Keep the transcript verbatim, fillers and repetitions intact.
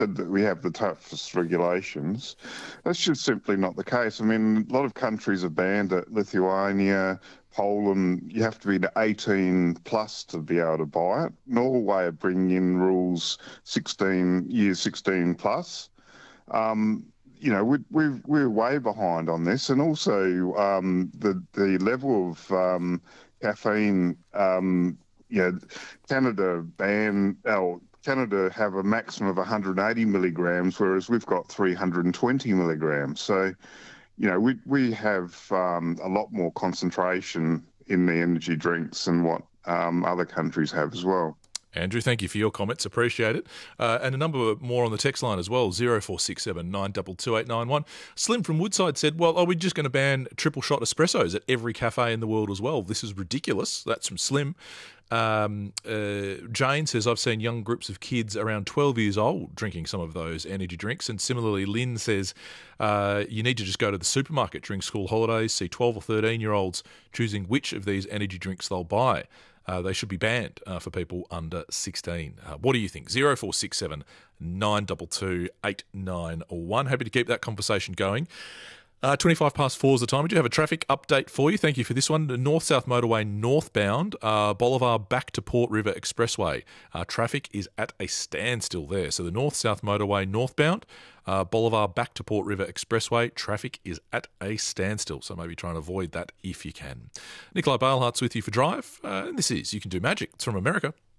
said that we have the toughest regulations. That's just simply not the case. I mean, a lot of countries have banned it. Lithuania, Poland, you have to be eighteen plus to be able to buy it. Norway are bringing in rules sixteen, years sixteen plus. Um, you know, we, we, we're way behind on this. And also um, the, the level of um, caffeine, um, you know, Canada ban, oh, Canada have a maximum of one hundred eighty milligrams, whereas we've got three hundred twenty milligrams. So, you know, we we have um, a lot more concentration in the energy drinks than what um, other countries have as well. Andrew, thank you for your comments. Appreciate it. Uh, and a number more on the text line as well, zero four six seven nine two two eight nine one. Slim from Woodside said, well, are we just going to ban triple shot espressos at every cafe in the world as well? This is ridiculous. That's from Slim. Um, uh, Jane says, I've seen young groups of kids around twelve years old drinking some of those energy drinks. And similarly, Lynn says, uh, you need to just go to the supermarket during school holidays, see twelve or thirteen-year-olds choosing which of these energy drinks they'll buy. Uh, they should be banned uh, for people under sixteen. Uh, what do you think? zero four six seven nine two two eight nine one. Happy to keep that conversation going. Uh, twenty-five past four is the time. We do have a traffic update for you. Thank you for this one. The North-South Motorway northbound, uh, Bolivar back to Port River Expressway. Uh, traffic is at a standstill there. So the North-South Motorway northbound, uh, Bolivar back to Port River Expressway, traffic is at a standstill. So maybe try and avoid that if you can. Nikolai Balehart's with you for Drive. Uh, and this is You Can Do Magic. It's from America.